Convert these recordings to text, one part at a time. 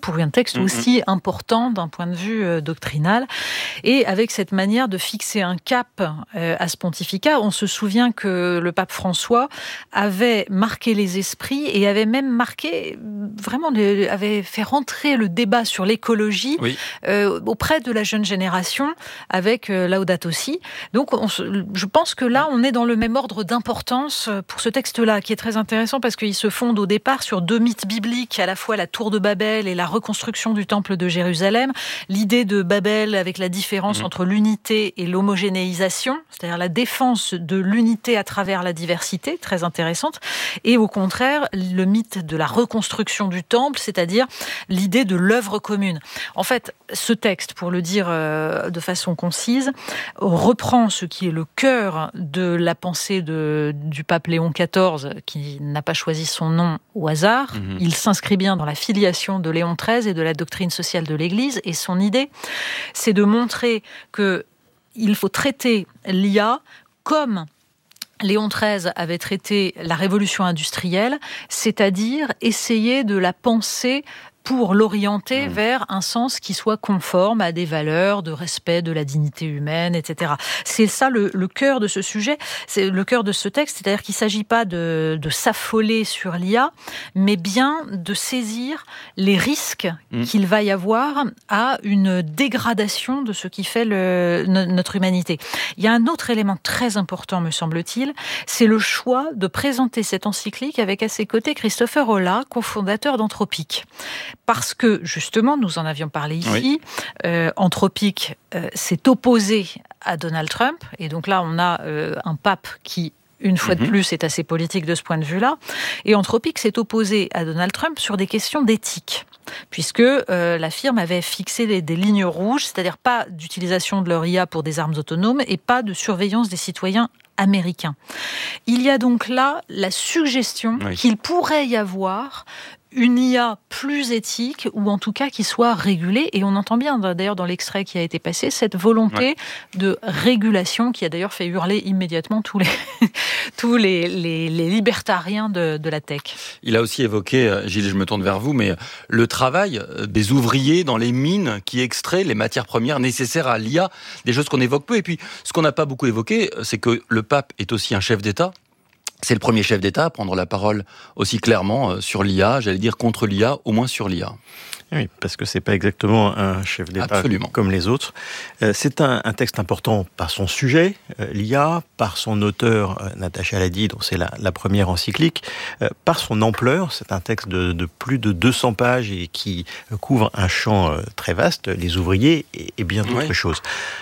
pour un texte aussi important d'un point de vue doctrinal, et avec cette manière de fixer un cap à ce pontificat. On se souvient que le pape François avait marqué les esprits et avait même marqué, avait fait rentrer le débat sur l'écologie auprès de la jeune génération avec Laudato Si. Donc je pense que là, on est dans le même ordre d'importance pour ce texte-là, qui est très intéressant parce qu'il se fonde au départ sur deux mythes bibliques, à la fois la tour de Babel et la reconstruction du temple de Jérusalem. L'idée de Babel avec la différence entre l'unité et l'homogénéisation, c'est-à-dire la défense de l'unité à travers la diversité, très intéressante. Et au contraire, le mythe de la reconstruction du temple, c'est-à-dire l'idée de l'œuvre commune. En fait, ce texte, pour le dire de façon concise, reprend ce qui est le cœur de la pensée du pape Léon XIV, qui n'a pas choisi son nom au hasard. Il s'inscrit bien dans la filiation de Léon XIII et de la doctrine sociale de l'Église. Et son idée, c'est de montrer qu'il faut traiter l'IA comme Léon XIII avait traité la révolution industrielle, c'est-à-dire essayer de la penser pour l'orienter vers un sens qui soit conforme à des valeurs de respect de la dignité humaine, etc. C'est ça le cœur de ce sujet, c'est le cœur de ce texte, c'est-à-dire qu'il ne s'agit pas de s'affoler sur l'IA, mais bien de saisir les risques qu'il va y avoir à une dégradation de ce qui fait notre humanité. Il y a un autre élément très important, me semble-t-il, c'est le choix de présenter cette encyclique avec à ses côtés Christopher Olah, cofondateur d'Anthropique. Parce que, justement, nous en avions parlé ici, Anthropique s'est opposé à Donald Trump, et donc là, on a un pape qui, une fois de plus, est assez politique de ce point de vue-là, et Anthropique s'est opposé à Donald Trump sur des questions d'éthique, puisque la firme avait fixé des lignes rouges, c'est-à-dire pas d'utilisation de leur IA pour des armes autonomes, et pas de surveillance des citoyens américains. Il y a donc là la suggestion qu'il pourrait y avoir une IA plus éthique, ou en tout cas qui soit régulée, et on entend bien d'ailleurs dans l'extrait qui a été passé cette volonté de régulation qui a d'ailleurs fait hurler immédiatement tous les libertariens de la tech. Il a aussi évoqué, Gilles, je me tourne vers vous, mais le travail des ouvriers dans les mines qui extraient les matières premières nécessaires à l'IA, des choses qu'on évoque peu. Et puis, ce qu'on n'a pas beaucoup évoqué, c'est que le pape est aussi un chef d'État. C'est le premier chef d'État à prendre la parole aussi clairement sur l'IA, j'allais dire contre l'IA, au moins sur l'IA. Oui, parce que c'est pas exactement un chef d'État comme les autres. C'est un texte important par son sujet, l'IA, par son auteur, Natacha l'a dit, dont c'est la première encyclique, par son ampleur. C'est un texte de plus de 200 pages et qui couvre un champ très vaste, les ouvriers et bien d'autres choses.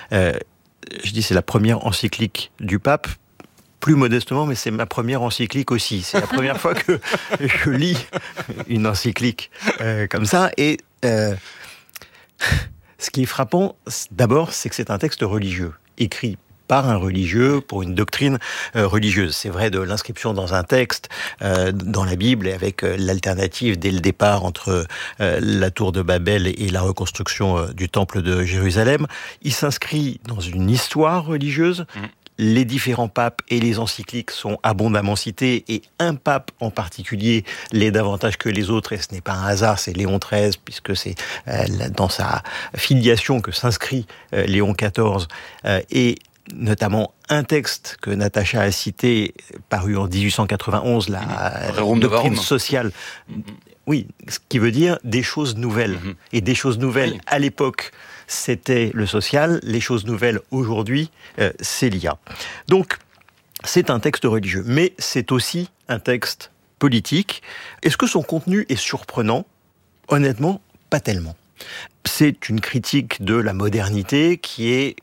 Je dis c'est la première encyclique du pape. Plus modestement, mais c'est ma première encyclique aussi. C'est la première fois que je lis une encyclique comme ça. Et ce qui est frappant, d'abord, c'est que c'est un texte religieux, écrit par un religieux, pour une doctrine religieuse. C'est vrai de l'inscription dans un texte, dans la Bible, et avec l'alternative dès le départ entre la tour de Babel et la reconstruction du temple de Jérusalem. Il s'inscrit dans une histoire religieuse. Les différents papes et les encycliques sont abondamment cités, et un pape en particulier l'est davantage que les autres, et ce n'est pas un hasard, c'est Léon XIII, puisque c'est dans sa filiation que s'inscrit Léon XIV, et notamment un texte que Natacha a cité, paru en 1891, la doctrine sociale. Oui, ce qui veut dire des choses nouvelles. Et des choses nouvelles, à l'époque, c'était le social. Les choses nouvelles, aujourd'hui, c'est l'IA. Donc, c'est un texte religieux. Mais c'est aussi un texte politique. Est-ce que son contenu est surprenant ? Honnêtement, pas tellement. C'est une critique de la modernité qui est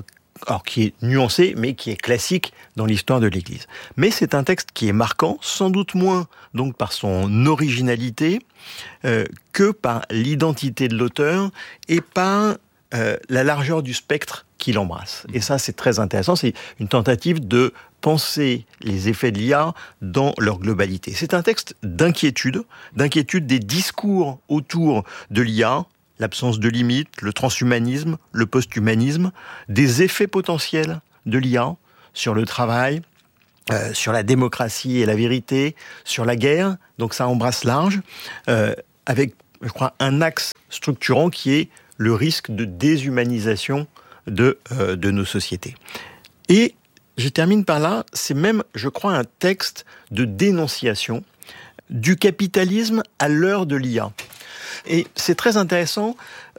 nuancée, mais qui est classique dans l'histoire de l'Église. Mais c'est un texte qui est marquant, sans doute moins donc par son originalité que par l'identité de l'auteur et par la largeur du spectre qu'il embrasse. Et ça, c'est très intéressant. C'est une tentative de penser les effets de l'IA dans leur globalité. C'est un texte d'inquiétude des discours autour de l'IA, l'absence de limites, le transhumanisme, le post-humanisme, des effets potentiels de l'IA sur le travail, sur la démocratie et la vérité, sur la guerre. Donc ça embrasse large, avec je crois, un axe structurant qui est le risque de déshumanisation de nos sociétés. Et je termine par là, c'est même, je crois, un texte de dénonciation du capitalisme à l'heure de l'IA. Et c'est très intéressant,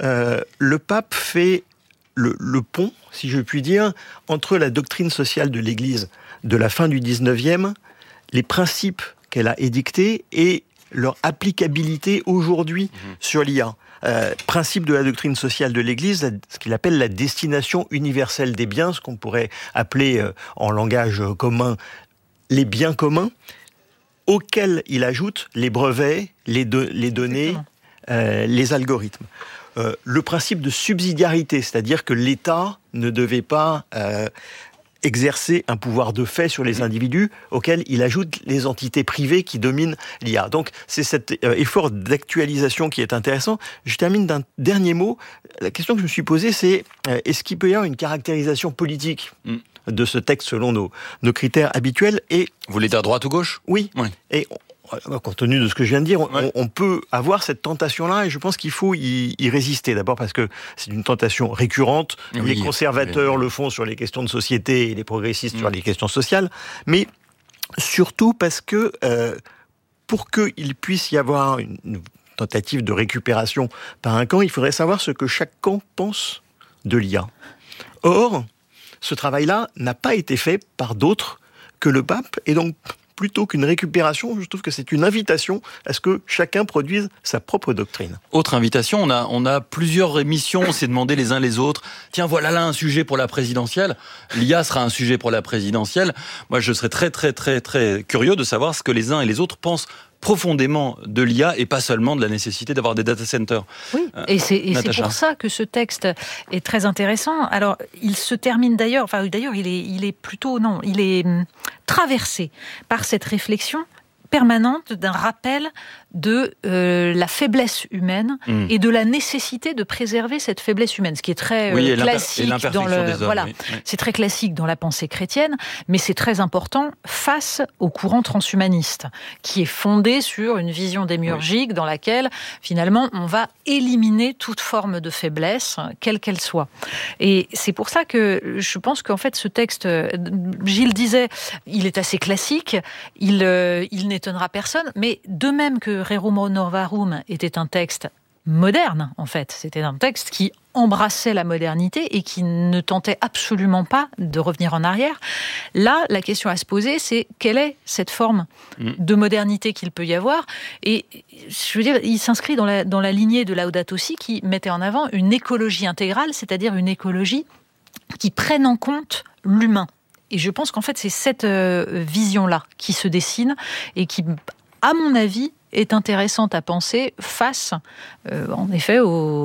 le pape fait le pont, si je puis dire, entre la doctrine sociale de l'Église de la fin du 19e, les principes qu'elle a édictés et leur applicabilité aujourd'hui sur l'IA. Principe de la doctrine sociale de l'Église, ce qu'il appelle la destination universelle des biens, ce qu'on pourrait appeler en langage commun les biens communs, auxquels il ajoute les brevets, les données, les algorithmes. Le principe de subsidiarité, c'est-à-dire que l'État ne devait pas exercer un pouvoir de fait sur les individus, auxquels il ajoute les entités privées qui dominent l'IA. Donc c'est cet effort d'actualisation qui est intéressant. Je termine d'un dernier mot. La question que je me suis posée, c'est est-ce qu'il peut y avoir une caractérisation politique de ce texte selon nos critères habituels? Et vous voulez dire droite ou gauche? Oui. Et compte tenu de ce que je viens de dire, on peut avoir cette tentation-là et je pense qu'il faut y résister. D'abord parce que c'est une tentation récurrente. Les conservateurs le font sur les questions de société et les progressistes sur les questions sociales. Mais surtout parce que pour qu'il puisse y avoir une tentative de récupération par un camp, il faudrait savoir ce que chaque camp pense de l'IA. Or, ce travail-là n'a pas été fait par d'autres que le pape et donc plutôt qu'une récupération, je trouve que c'est une invitation à ce que chacun produise sa propre doctrine. Autre invitation, on a plusieurs émissions, on s'est demandé les uns les autres, tiens voilà là un sujet pour la présidentielle, l'IA sera un sujet pour la présidentielle. Moi je serais très très très très curieux de savoir ce que les uns et les autres pensent profondément de l'IA et pas seulement de la nécessité d'avoir des data centers. Oui, et c'est pour ça que ce texte est très intéressant. Alors, il se termine d'ailleurs, il est traversé par cette réflexion permanente d'un rappel de la faiblesse humaine et de la nécessité de préserver cette faiblesse humaine, ce qui est très classique dans c'est très classique dans la pensée chrétienne, mais c'est très important face au courant transhumaniste, qui est fondé sur une vision démiurgique dans laquelle finalement on va éliminer toute forme de faiblesse, quelle qu'elle soit. Et c'est pour ça que je pense qu'en fait ce texte, Gilles disait, il est assez classique, il n'étonnera personne, mais de même que Rerum Novarum était un texte moderne, en fait. C'était un texte qui embrassait la modernité et qui ne tentait absolument pas de revenir en arrière. Là, la question à se poser, c'est quelle est cette forme de modernité qu'il peut y avoir? Et je veux dire, il s'inscrit dans la lignée de Laudato Si, qui mettait en avant une écologie intégrale, c'est-à-dire une écologie qui prenne en compte l'humain. Et je pense qu'en fait, c'est cette vision-là qui se dessine et qui, à mon avis, est intéressante à penser face, en effet,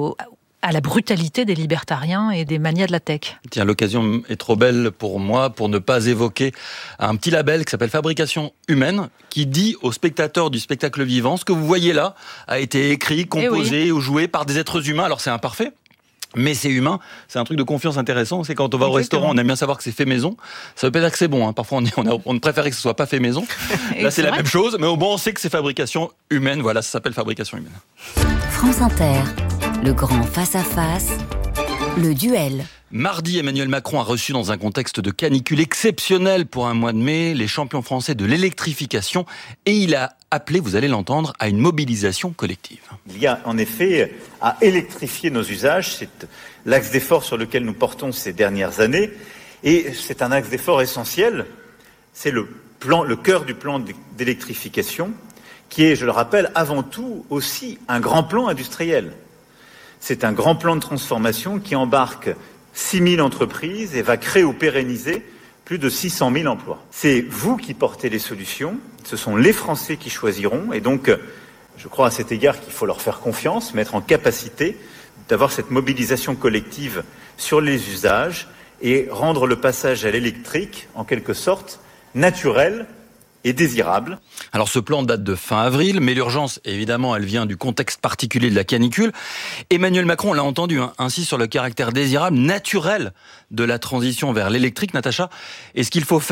à la brutalité des libertariens et des manias de la tech. Tiens, l'occasion est trop belle pour moi pour ne pas évoquer un petit label qui s'appelle Fabrication Humaine, qui dit aux spectateurs du spectacle vivant, ce que vous voyez là a été écrit, composé ou joué par des êtres humains. Alors c'est imparfait, mais c'est humain, c'est un truc de confiance intéressant. C'est quand on va au restaurant, on aime bien savoir que c'est fait maison. Ça veut pas dire que c'est bon, hein. Parfois on préférait que ce soit pas fait maison. Là c'est la même chose, mais au moins on sait que c'est fabrication humaine. Voilà, ça s'appelle fabrication humaine. France Inter, le grand face-à-face, le duel. Mardi, Emmanuel Macron a reçu dans un contexte de canicule exceptionnel pour un mois de mai les champions français de l'électrification et il a appelé, vous allez l'entendre, à une mobilisation collective. Il y a en effet à électrifier nos usages, c'est l'axe d'effort sur lequel nous portons ces dernières années et c'est un axe d'effort essentiel, c'est le cœur du plan d'électrification qui est, je le rappelle, avant tout aussi un grand plan industriel. C'est un grand plan de transformation qui embarque 6 000 entreprises et va créer ou pérenniser plus de 600 000 emplois. C'est vous qui portez les solutions, ce sont les Français qui choisiront et donc je crois à cet égard qu'il faut leur faire confiance, mettre en capacité d'avoir cette mobilisation collective sur les usages et rendre le passage à l'électrique en quelque sorte naturel et désirable. Alors ce plan date de fin avril, mais l'urgence, évidemment, elle vient du contexte particulier de la canicule. Emmanuel Macron, on l'a entendu, insiste sur le caractère désirable, naturel de la transition vers l'électrique. Natacha, est-ce qu'il faut faire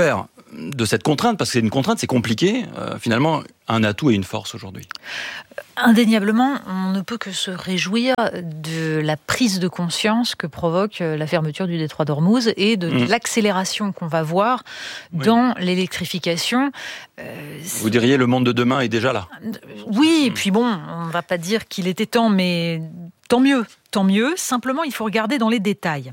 de cette contrainte, parce que c'est une contrainte, c'est compliqué, finalement, un atout et une force aujourd'hui? Indéniablement, on ne peut que se réjouir de la prise de conscience que provoque la fermeture du détroit d'Ormuz et de l'accélération qu'on va voir dans l'électrification. Vous diriez le monde de demain est déjà là? Oui, et puis bon, on ne va pas dire qu'il était temps, mais tant mieux. Tant mieux, simplement il faut regarder dans les détails.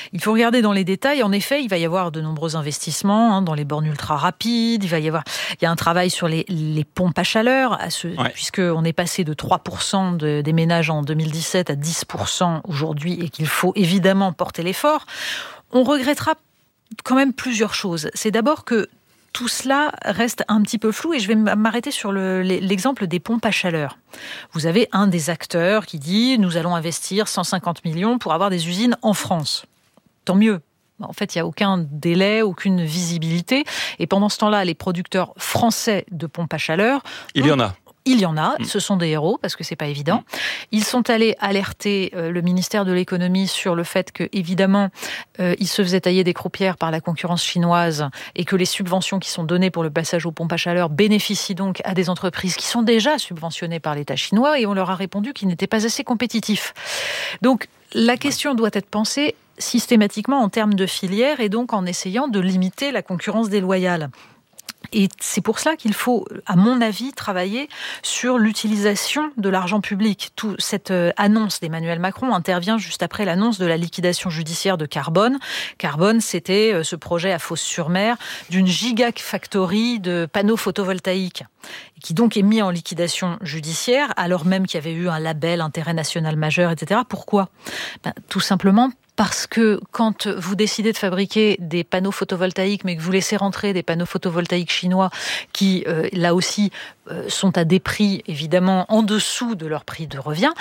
En effet, il va y avoir de nombreux investissements dans les bornes ultra rapides, il y a un travail sur les pompes à chaleur, puisqu'on est passé de 3% des ménages en 2017 à 10% aujourd'hui et qu'il faut évidemment porter l'effort. On regrettera quand même plusieurs choses. C'est d'abord que tout cela reste un petit peu flou et je vais m'arrêter sur l'exemple des pompes à chaleur. Vous avez un des acteurs qui dit « Nous allons investir 150 millions pour avoir des usines en France ». Tant mieux. En fait, il n'y a aucun délai, aucune visibilité. Et pendant ce temps-là, les producteurs français de pompes à chaleur... Il y en a. Ce sont des héros, parce que c'est pas évident. Ils sont allés alerter le ministère de l'économie sur le fait que, évidemment, ils se faisaient tailler des croupières par la concurrence chinoise et que les subventions qui sont données pour le passage aux pompes à chaleur bénéficient donc à des entreprises qui sont déjà subventionnées par l'État chinois et on leur a répondu qu'ils n'étaient pas assez compétitifs. Donc, la question doit être pensée systématiquement en termes de filière et donc en essayant de limiter la concurrence déloyale. Et c'est pour cela qu'il faut, à mon avis, travailler sur l'utilisation de l'argent public. Toute cette annonce d'Emmanuel Macron intervient juste après l'annonce de la liquidation judiciaire de Carbone. Carbone, c'était ce projet à Fos-sur-Mer d'une gigafactory de panneaux photovoltaïques, qui donc est mis en liquidation judiciaire, alors même qu'il y avait eu un label intérêt national majeur, etc. Pourquoi ? Tout simplement parce que quand vous décidez de fabriquer des panneaux photovoltaïques, mais que vous laissez rentrer des panneaux photovoltaïques chinois qui, là aussi, sont à des prix, évidemment, en dessous de leur prix de revient,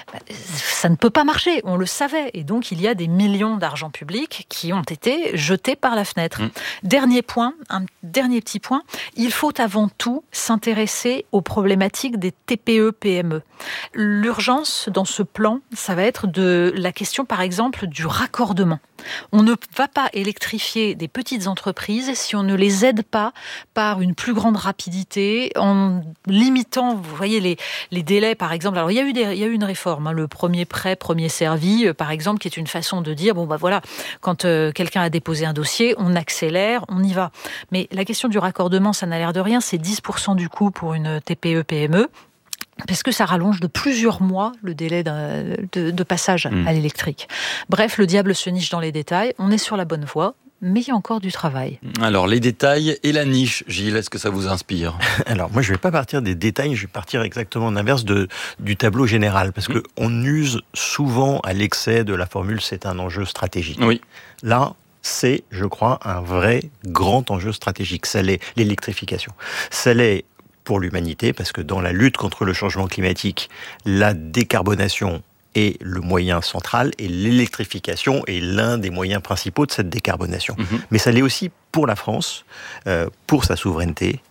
ça ne peut pas marcher, on le savait. Et donc, il y a des millions d'argent public qui ont été jetés par la fenêtre. Dernier point, un dernier petit point, il faut avant tout s'intéresser aux problématiques des TPE-PME. L'urgence dans ce plan, ça va être de la question, par exemple, du raccordement. On ne va pas électrifier des petites entreprises si on ne les aide pas par une plus grande rapidité, en limitant, vous voyez, les délais, par exemple. Alors, il y a eu une réforme, le premier prêt, premier servi, par exemple, qui est une façon de dire, voilà, quand quelqu'un a déposé un dossier, on accélère, on y va. Mais la question du raccordement, ça n'a l'air de rien, c'est 10% du coût pour une TPE-PME. Parce que ça rallonge de plusieurs mois le délai de passage à l'électrique. Bref, le diable se niche dans les détails. On est sur la bonne voie, mais il y a encore du travail. Alors, les détails et la niche, Gilles, est-ce que ça vous inspire ? Alors, moi, je ne vais pas partir des détails, je vais partir exactement en inverse du tableau général. Parce qu'on use souvent à l'excès de la formule « c'est un enjeu stratégique ». Oui. Là, c'est, je crois, un vrai grand enjeu stratégique. Ça l'est l'électrification. Ça l'est pour l'humanité, parce que dans la lutte contre le changement climatique, la décarbonation est le moyen central et l'électrification est l'un des moyens principaux de cette décarbonation. Mais ça l'est aussi pour la France, pour sa souveraineté,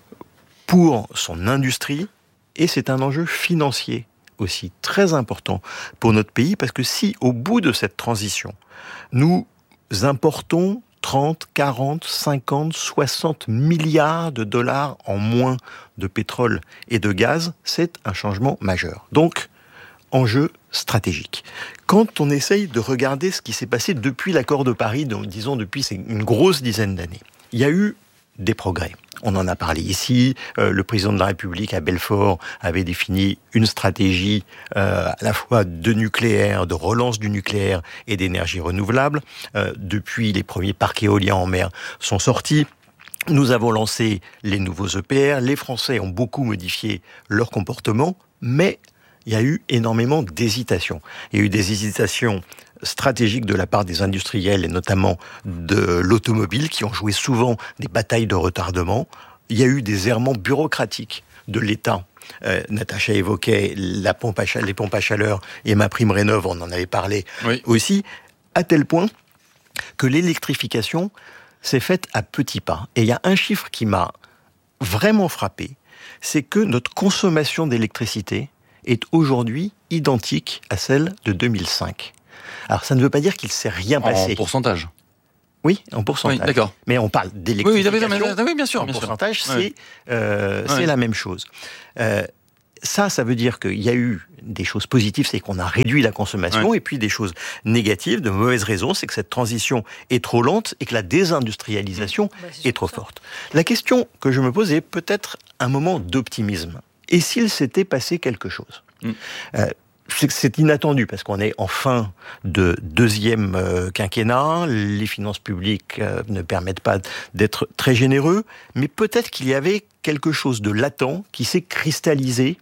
pour son industrie, et c'est un enjeu financier aussi très important pour notre pays, parce que si au bout de cette transition, nous importons 30, 40, 50, 60 milliards de dollars en moins de pétrole et de gaz, c'est un changement majeur. Donc, enjeu stratégique. Quand on essaye de regarder ce qui s'est passé depuis l'accord de Paris, disons depuis une grosse dizaine d'années, il y a eu des progrès. On en a parlé ici. Le président de la République à Belfort avait défini une stratégie à la fois de nucléaire, de relance du nucléaire et d'énergie renouvelable. Depuis, les premiers parcs éoliens en mer sont sortis. Nous avons lancé les nouveaux EPR. Les Français ont beaucoup modifié leur comportement, mais il y a eu énormément d'hésitations. Il y a eu des hésitations stratégiques de la part des industriels et notamment de l'automobile qui ont joué souvent des batailles de retardement. Il y a eu des errements bureaucratiques de l'État. Natacha évoquait les pompes à chaleur et MaPrimeRénov', on en avait parlé aussi, à tel point que l'électrification s'est faite à petits pas. Et il y a un chiffre qui m'a vraiment frappé, c'est que notre consommation d'électricité est aujourd'hui identique à celle de 2005. Alors, ça ne veut pas dire qu'il ne s'est rien passé. En pourcentage ? Oui, en pourcentage. Oui, d'accord. Mais on parle d'électrification. Oui, bien sûr. En pourcentage, c'est la même chose. Ça veut dire qu'il y a eu des choses positives, c'est qu'on a réduit la consommation, et puis des choses négatives, de mauvaises raisons, c'est que cette transition est trop lente et que la désindustrialisation est trop forte. La question que je me pose est peut-être un moment d'optimisme. Et s'il s'était passé quelque chose c'est inattendu parce qu'on est en fin de deuxième quinquennat, les finances publiques ne permettent pas d'être très généreux, mais peut-être qu'il y avait quelque chose de latent qui s'est cristallisé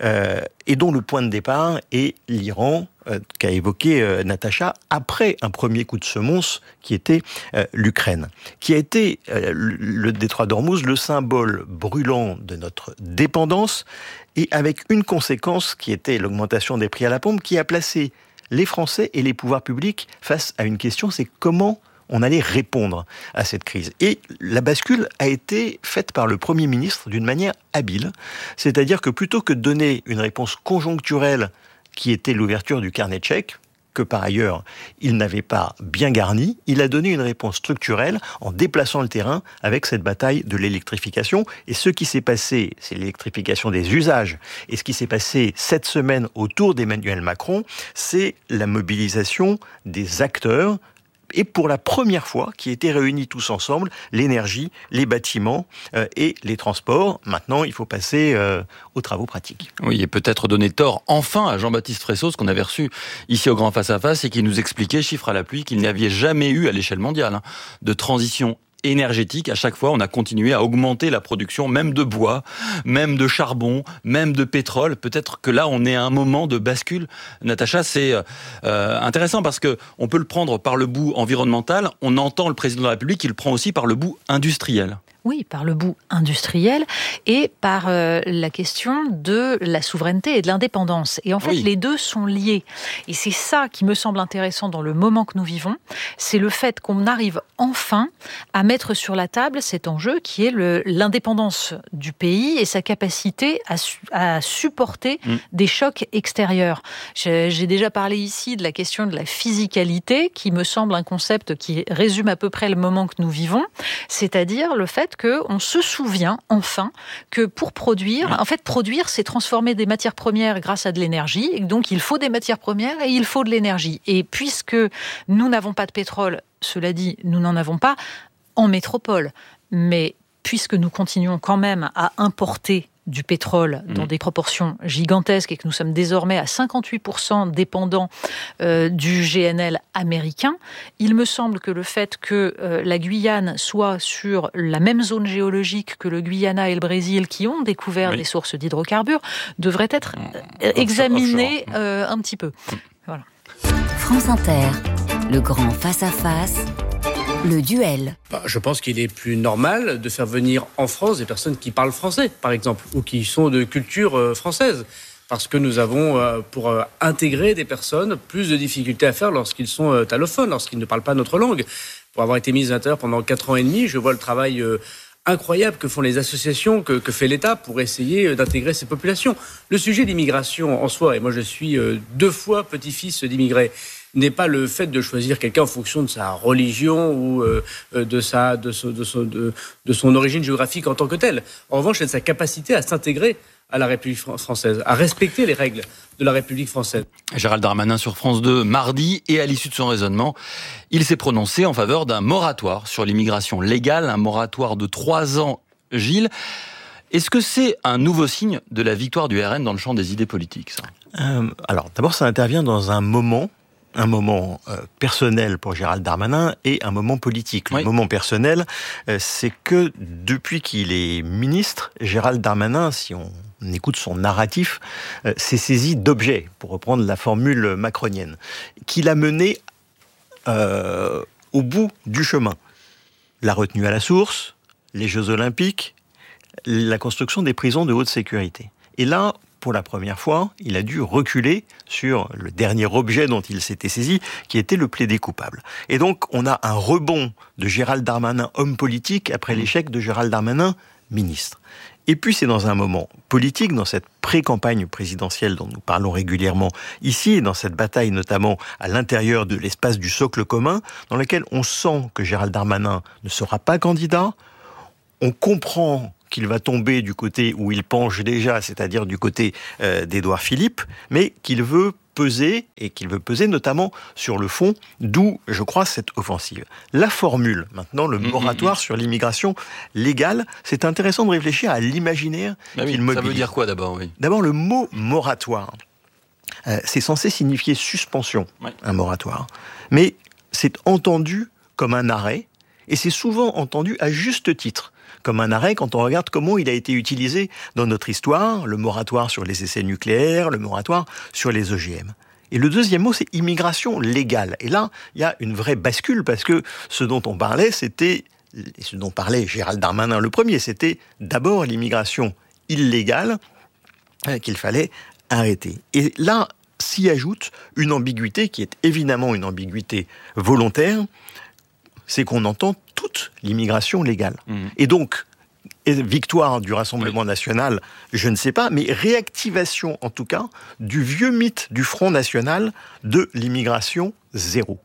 et dont le point de départ est l'Iran, qu'a évoqué Natacha, après un premier coup de semonce qui était l'Ukraine, qui a été le détroit d'Ormuz, le symbole brûlant de notre dépendance, et avec une conséquence qui était l'augmentation des prix à la pompe, qui a placé les Français et les pouvoirs publics face à une question, c'est comment on allait répondre à cette crise. Et la bascule a été faite par le Premier ministre d'une manière habile, c'est-à-dire que plutôt que de donner une réponse conjoncturelle qui était l'ouverture du carnet de chèques, que par ailleurs il n'avait pas bien garni, il a donné une réponse structurelle en déplaçant le terrain avec cette bataille de l'électrification. Et ce qui s'est passé, c'est l'électrification des usages. Et ce qui s'est passé cette semaine autour d'Emmanuel Macron, c'est la mobilisation des acteurs, et pour la première fois, qui étaient réunis tous ensemble, l'énergie, les bâtiments et les transports. Maintenant, il faut passer aux travaux pratiques. Oui, et peut-être donner tort enfin à Jean-Baptiste Fressos, qu'on avait reçu ici au Grand Face à Face, et qui nous expliquait, chiffre à la pluie, qu'il n'y avait jamais eu à l'échelle mondiale de transition énergétique. À chaque fois, on a continué à augmenter la production, même de bois, même de charbon, même de pétrole. Peut-être que là, on est à un moment de bascule. Natacha, c'est intéressant parce que on peut le prendre par le bout environnemental. On entend le président de la République, il le prend aussi par le bout industriel. Oui, par le bout industriel et par la question de la souveraineté et de l'indépendance. Et en fait, les deux sont liés. Et c'est ça qui me semble intéressant dans le moment que nous vivons, c'est le fait qu'on arrive enfin à mettre sur la table cet enjeu qui est l'indépendance du pays et sa capacité à supporter des chocs extérieurs. J'ai déjà parlé ici de la question de la physicalité, qui me semble un concept qui résume à peu près le moment que nous vivons, c'est-à-dire le fait qu'on se souvient enfin que pour produire, en fait produire c'est transformer des matières premières grâce à de l'énergie, et donc il faut des matières premières et il faut de l'énergie. Et puisque nous n'avons pas de pétrole, cela dit, nous n'en avons pas en métropole, mais puisque nous continuons quand même à importer du pétrole dans des proportions gigantesques et que nous sommes désormais à 58% dépendants du GNL américain, il me semble que le fait que la Guyane soit sur la même zone géologique que le Guyana et le Brésil qui ont découvert des sources d'hydrocarbures devrait être examiné un petit peu. Voilà. France Inter, le grand face-à-face. Le duel. Je pense qu'il est plus normal de faire venir en France des personnes qui parlent français, par exemple, ou qui sont de culture française. Parce que nous avons, pour intégrer des personnes, plus de difficultés à faire lorsqu'ils sont allophones, lorsqu'ils ne parlent pas notre langue. Pour avoir été ministre de l'Intérieur pendant 4 ans et demi, je vois le travail incroyable que font les associations, que fait l'État pour essayer d'intégrer ces populations. Le sujet d'immigration en soi, et moi je suis 2 fois petit-fils d'immigrés, n'est pas le fait de choisir quelqu'un en fonction de sa religion ou de son origine géographique en tant que telle. En revanche, c'est de sa capacité à s'intégrer à la République française, à respecter les règles de la République française. Gérald Darmanin sur France 2 mardi, et à l'issue de son raisonnement, il s'est prononcé en faveur d'un moratoire sur l'immigration légale, un moratoire de 3 ans, Gilles. Est-ce que c'est un nouveau signe de la victoire du RN dans le champ des idées politiques, ça ? Alors, d'abord, ça intervient dans un moment personnel pour Gérald Darmanin et un moment politique. Le moment personnel, c'est que depuis qu'il est ministre, Gérald Darmanin, si on écoute son narratif, s'est saisi d'objets, pour reprendre la formule macronienne, qu'il a mené au bout du chemin. La retenue à la source, les Jeux Olympiques, la construction des prisons de haute sécurité. Et là, pour la première fois, il a dû reculer sur le dernier objet dont il s'était saisi, qui était le plaidé coupable. Et donc, on a un rebond de Gérald Darmanin, homme politique, après l'échec de Gérald Darmanin, ministre. Et puis c'est dans un moment politique, dans cette pré-campagne présidentielle dont nous parlons régulièrement ici, et dans cette bataille notamment à l'intérieur de l'espace du socle commun, dans lequel on sent que Gérald Darmanin ne sera pas candidat. On comprend qu'il va tomber du côté où il penche déjà, c'est-à-dire du côté d'Édouard Philippe, mais qu'il veut peser, et qu'il veut peser notamment sur le fond, d'où, je crois, cette offensive. La formule, maintenant, le moratoire sur l'immigration légale, c'est intéressant de réfléchir à l'imaginaire qu'il mobilise. Ça veut dire quoi d'abord, oui. D'abord, le mot moratoire, c'est censé signifier suspension, un moratoire. Mais c'est entendu comme un arrêt, et c'est souvent entendu à juste titre comme un arrêt quand on regarde comment il a été utilisé dans notre histoire, le moratoire sur les essais nucléaires, le moratoire sur les OGM. Et le deuxième mot, c'est immigration légale. Et là, il y a une vraie bascule, parce que ce dont on parlait, et ce dont parlait Gérald Darmanin le premier, c'était d'abord l'immigration illégale qu'il fallait arrêter. Et là, s'y ajoute une ambiguïté qui est évidemment une ambiguïté volontaire, c'est qu'on entend toute l'immigration légale. Et donc, victoire du Rassemblement national, je ne sais pas, mais réactivation, en tout cas, du vieux mythe du Front national de l'immigration zéro.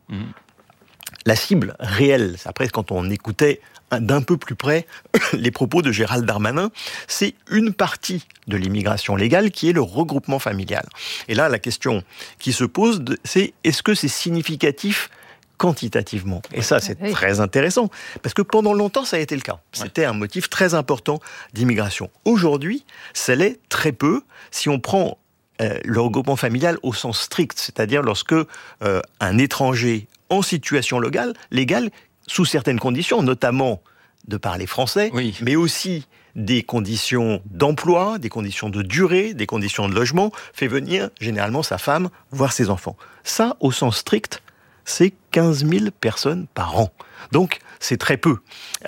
La cible réelle, après, quand on écoutait d'un peu plus près les propos de Gérald Darmanin, c'est une partie de l'immigration légale qui est le regroupement familial. Et là, la question qui se pose, c'est est-ce que c'est significatif quantitativement. Et ça, c'est très intéressant, parce que pendant longtemps, ça a été le cas. C'était un motif très important d'immigration. Aujourd'hui, ça l'est très peu, si on prend le regroupement familial au sens strict, c'est-à-dire lorsque un étranger en situation légale, sous certaines conditions, notamment de parler français, mais aussi des conditions d'emploi, des conditions de durée, des conditions de logement, fait venir généralement sa femme, voire ses enfants. Ça, au sens strict, c'est 15 000 personnes par an. Donc, c'est très peu.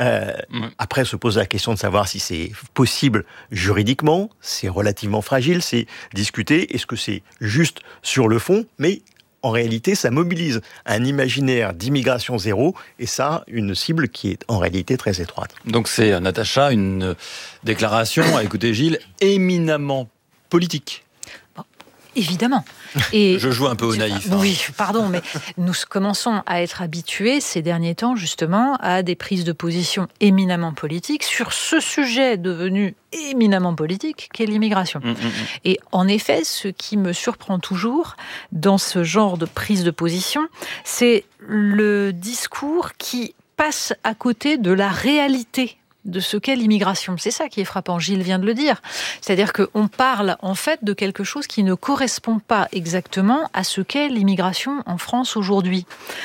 Après, se pose la question de savoir si c'est possible juridiquement, c'est relativement fragile, c'est discuté, est-ce que c'est juste sur le fond, mais en réalité, ça mobilise un imaginaire d'immigration zéro, et ça, une cible qui est en réalité très étroite. Donc c'est, Natacha, une déclaration, écoutez Gilles, éminemment politique. Évidemment. Et je joue un peu au naïf. Oui, pardon, mais nous commençons à être habitués ces derniers temps, justement, à des prises de position éminemment politiques sur ce sujet devenu éminemment politique qu'est l'immigration. Et en effet, ce qui me surprend toujours dans ce genre de prise de position, c'est le discours qui passe à côté de la réalité de ce qu'est l'immigration. C'est ça qui est frappant, Gilles vient de le dire. C'est-à-dire qu'on parle en fait de quelque chose qui ne correspond pas exactement à ce qu'est l'immigration en France aujourd'hui.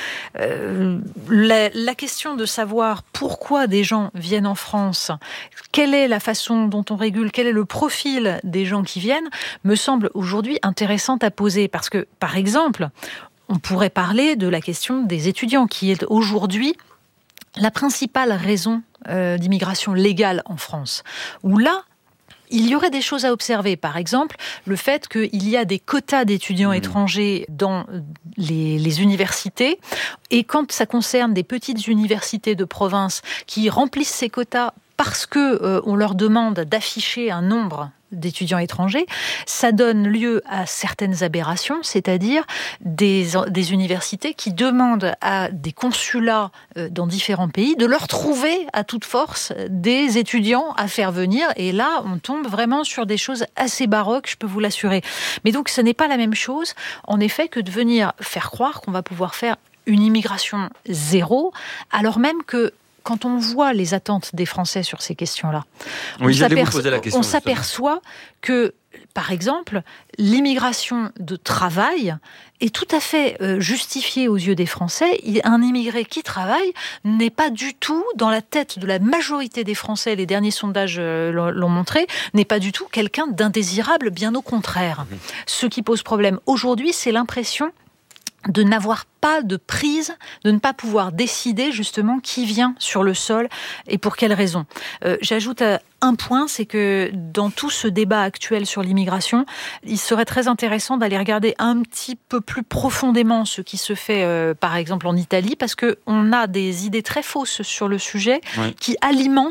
La question de savoir pourquoi des gens viennent en France, quelle est la façon dont on régule, quel est le profil des gens qui viennent, me semble aujourd'hui intéressante à poser. Parce que, par exemple, on pourrait parler de la question des étudiants, qui est aujourd'hui la principale raison d'immigration légale en France, où là, il y aurait des choses à observer. Par exemple, le fait qu'il y a des quotas d'étudiants étrangers dans les universités, et quand ça concerne des petites universités de province qui remplissent ces quotas parce qu'on leur demande d'afficher un nombre d'étudiants étrangers, ça donne lieu à certaines aberrations, c'est-à-dire des universités qui demandent à des consulats dans différents pays de leur trouver à toute force des étudiants à faire venir. Et là, on tombe vraiment sur des choses assez baroques, je peux vous l'assurer. Mais donc, ce n'est pas la même chose, en effet, que de venir faire croire qu'on va pouvoir faire une immigration zéro, alors même que quand on voit les attentes des Français sur ces questions-là, on s'aperçoit que, par exemple, l'immigration de travail est tout à fait justifiée aux yeux des Français. Un immigré qui travaille n'est pas du tout, dans la tête de la majorité des Français, les derniers sondages l'ont montré, n'est pas du tout quelqu'un d'indésirable, bien au contraire. Ce qui pose problème aujourd'hui, c'est l'impression de n'avoir pas de prise, de ne pas pouvoir décider justement qui vient sur le sol et pour quelles raisons. J'ajoute un point, c'est que dans tout ce débat actuel sur l'immigration, il serait très intéressant d'aller regarder un petit peu plus profondément ce qui se fait par exemple en Italie, parce qu'on a des idées très fausses sur le sujet qui alimentent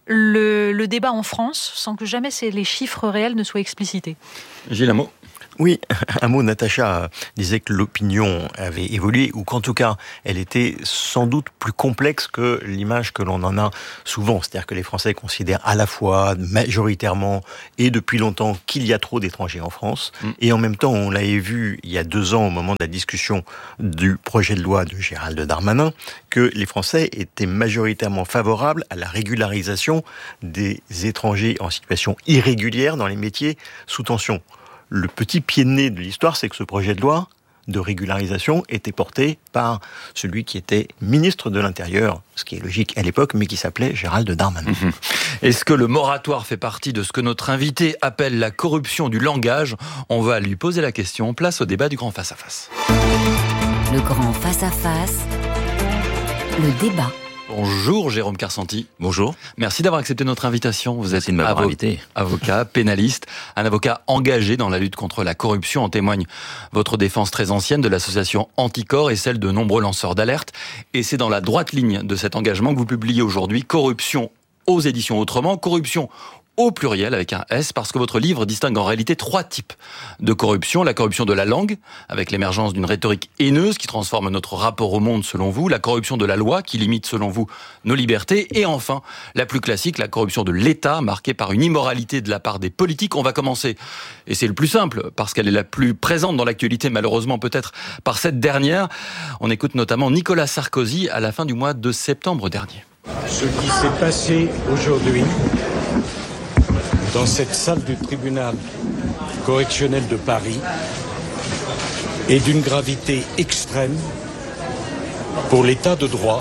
le débat en France sans que jamais les chiffres réels ne soient explicités. Gilles, un mot ? Oui, un mot. Natacha disait que l'opinion avait évolué, ou qu'en tout cas, elle était sans doute plus complexe que l'image que l'on en a souvent. C'est-à-dire que les Français considèrent à la fois, majoritairement et depuis longtemps, qu'il y a trop d'étrangers en France. Et en même temps, on l'avait vu il y a 2 ans, au moment de la discussion du projet de loi de Gérald Darmanin, que les Français étaient majoritairement favorables à la régularisation des étrangers en situation irrégulière dans les métiers sous tension. Le petit pied de nez de l'histoire, c'est que ce projet de loi de régularisation était porté par celui qui était ministre de l'Intérieur, ce qui est logique à l'époque, mais qui s'appelait Gérald Darmanin. Est-ce que le moratoire fait partie de ce que notre invité appelle la corruption du langage ? On va lui poser la question. Place au débat du grand face-à-face. Le grand face-à-face, le débat. Bonjour Jérôme Carsanti. Bonjour. Merci d'avoir accepté notre invitation. Vous êtes invité. Avocat, pénaliste, un avocat engagé dans la lutte contre la corruption. En témoigne votre défense très ancienne de l'association Anticorps et celle de nombreux lanceurs d'alerte. Et c'est dans la droite ligne de cet engagement que vous publiez aujourd'hui Corruption aux éditions Autrement. Corruption au pluriel avec un S, parce que votre livre distingue en réalité 3 types de corruption. La corruption de la langue, avec l'émergence d'une rhétorique haineuse qui transforme notre rapport au monde selon vous. La corruption de la loi, qui limite selon vous nos libertés. Et enfin, la plus classique, la corruption de l'État, marquée par une immoralité de la part des politiques. On va commencer, et c'est le plus simple, parce qu'elle est la plus présente dans l'actualité, malheureusement peut-être par cette dernière. On écoute notamment Nicolas Sarkozy à la fin du mois de septembre dernier. Ce qui s'est passé aujourd'hui dans cette salle du tribunal correctionnel de Paris est d'une gravité extrême pour l'état de droit,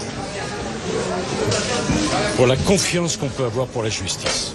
pour la confiance qu'on peut avoir pour la justice.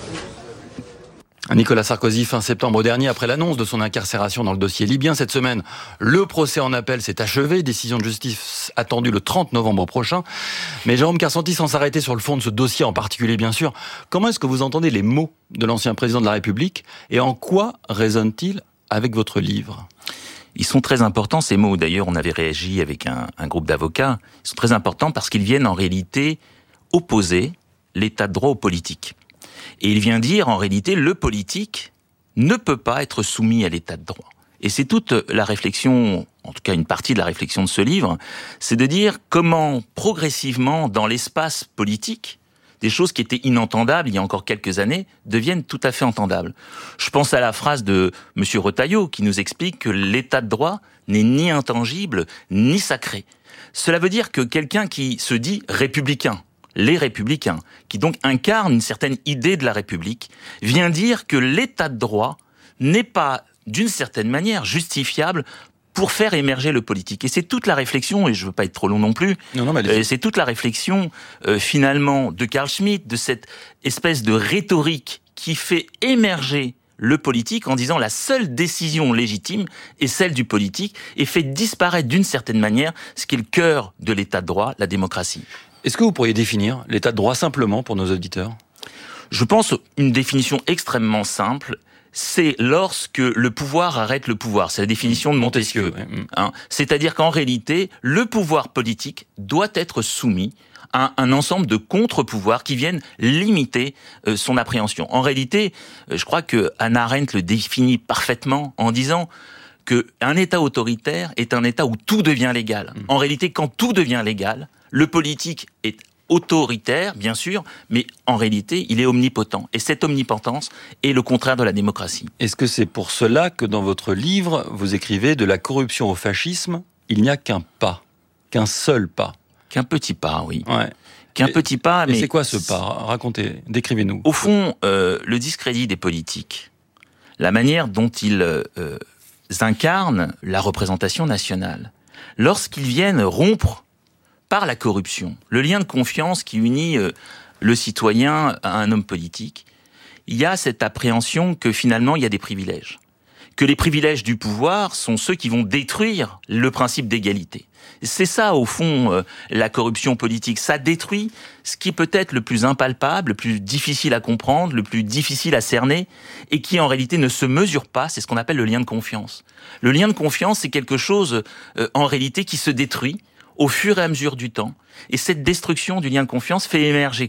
Nicolas Sarkozy, fin septembre dernier, après l'annonce de son incarcération dans le dossier libyen. Cette semaine, le procès en appel s'est achevé. Décision de justice attendue le 30 novembre prochain. Mais Jérôme Carsanti, sans s'arrêter sur le fond de ce dossier en particulier, bien sûr, comment est-ce que vous entendez les mots de l'ancien président de la République et en quoi résonnent-ils avec votre livre ? Ils sont très importants, ces mots. D'ailleurs, on avait réagi avec un groupe d'avocats. Ils sont très importants parce qu'ils viennent en réalité opposer l'état de droit au politique. Et il vient dire, en réalité, le politique ne peut pas être soumis à l'état de droit. Et c'est toute la réflexion, en tout cas une partie de la réflexion de ce livre, c'est de dire comment, progressivement, dans l'espace politique, des choses qui étaient inentendables il y a encore quelques années deviennent tout à fait entendables. Je pense à la phrase de M. Retailleau qui nous explique que l'état de droit n'est ni intangible, ni sacré. Cela veut dire que quelqu'un qui se dit républicain, les républicains, qui donc incarnent une certaine idée de la République, vient dire que l'état de droit n'est pas, d'une certaine manière, justifiable pour faire émerger le politique. Et c'est toute la réflexion, et je ne veux pas être trop long non plus, c'est toute la réflexion, finalement, de Carl Schmitt, de cette espèce de rhétorique qui fait émerger le politique en disant la seule décision légitime est celle du politique et fait disparaître d'une certaine manière ce qui est le cœur de l'état de droit, la démocratie. Est-ce que vous pourriez définir l'état de droit simplement pour nos auditeurs ? Je pense une définition extrêmement simple, c'est lorsque le pouvoir arrête le pouvoir. C'est la définition de Montesquieu. C'est-à-dire qu'en réalité, le pouvoir politique doit être soumis à un ensemble de contre-pouvoirs qui viennent limiter son appréhension. En réalité, je crois que Hannah Arendt le définit parfaitement en disant qu'un État autoritaire est un État où tout devient légal. En réalité, quand tout devient légal, le politique est autoritaire, bien sûr, mais en réalité, il est omnipotent. Et cette omnipotence est le contraire de la démocratie. Est-ce que c'est pour cela que dans votre livre, vous écrivez de la corruption au fascisme, il n'y a qu'un pas, qu'un seul pas ? Qu'un petit pas, oui. Ouais. Qu'un petit pas, mais... c'est quoi ce pas ? Racontez, décrivez-nous. Au fond, le discrédit des politiques, la manière dont ils incarnent la représentation nationale, lorsqu'ils viennent rompre par la corruption, le lien de confiance qui unit le citoyen à un homme politique, il y a cette appréhension que finalement il y a des privilèges. Que les privilèges du pouvoir sont ceux qui vont détruire le principe d'égalité. C'est ça, au fond, la corruption politique. Ça détruit ce qui est peut-être le plus impalpable, le plus difficile à comprendre, le plus difficile à cerner, et qui en réalité ne se mesure pas. C'est ce qu'on appelle le lien de confiance. Le lien de confiance, c'est quelque chose, en réalité, qui se détruit au fur et à mesure du temps. Et cette destruction du lien de confiance fait émerger quoi ?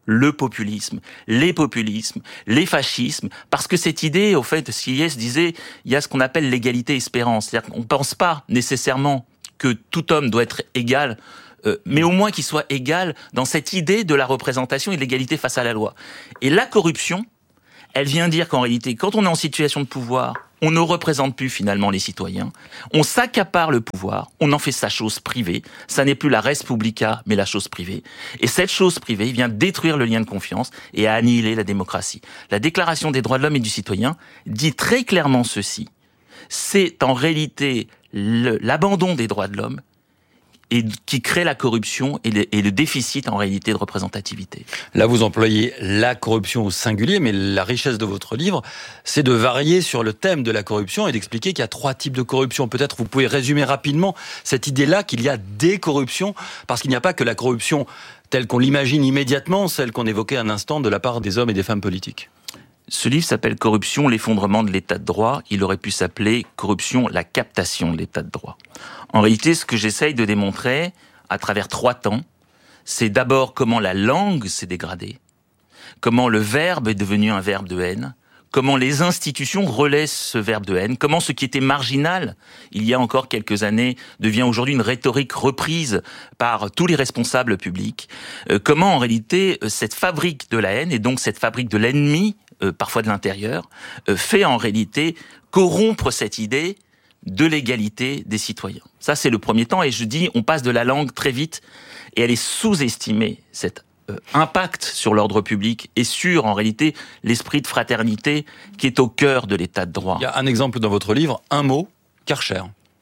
le populisme, les populismes, les fascismes, parce que cette idée, au fait, Sieyès disait, il y a ce qu'on appelle l'égalité-espérance, c'est-à-dire qu'on ne pense pas nécessairement que tout homme doit être égal, mais au moins qu'il soit égal dans cette idée de la représentation et de l'égalité face à la loi. Et la corruption, elle vient dire qu'en réalité, quand on est en situation de pouvoir, on ne représente plus finalement les citoyens, on s'accapare le pouvoir, on en fait sa chose privée, ça n'est plus la res publica, mais la chose privée. Et cette chose privée vient détruire le lien de confiance et à annihiler la démocratie. La Déclaration des droits de l'homme et du citoyen dit très clairement ceci. C'est en réalité l'abandon des droits de l'homme et qui crée la corruption et le déficit en réalité de représentativité. Là, vous employez la corruption au singulier, mais la richesse de votre livre, c'est de varier sur le thème de la corruption et d'expliquer qu'il y a 3 types de corruption. Peut-être vous pouvez résumer rapidement cette idée-là qu'il y a des corruptions, parce qu'il n'y a pas que la corruption telle qu'on l'imagine immédiatement, celle qu'on évoquait un instant de la part des hommes et des femmes politiques. Ce livre s'appelle « Corruption, l'effondrement de l'état de droit ». Il aurait pu s'appeler « Corruption, la captation de l'état de droit ». En réalité, ce que j'essaye de démontrer, à travers 3 temps, c'est d'abord comment la langue s'est dégradée, comment le verbe est devenu un verbe de haine, comment les institutions relaient ce verbe de haine, comment ce qui était marginal, il y a encore quelques années, devient aujourd'hui une rhétorique reprise par tous les responsables publics, comment en réalité cette fabrique de la haine, et donc cette fabrique de l'ennemi, parfois de l'intérieur, fait en réalité corrompre cette idée de l'égalité des citoyens. Ça, c'est le premier temps, et je dis, on passe de la langue très vite, et elle est sous-estimée, cette impact sur l'ordre public et sur, en réalité, l'esprit de fraternité qui est au cœur de l'état de droit. Il y a un exemple dans votre livre, un mot, Karcher.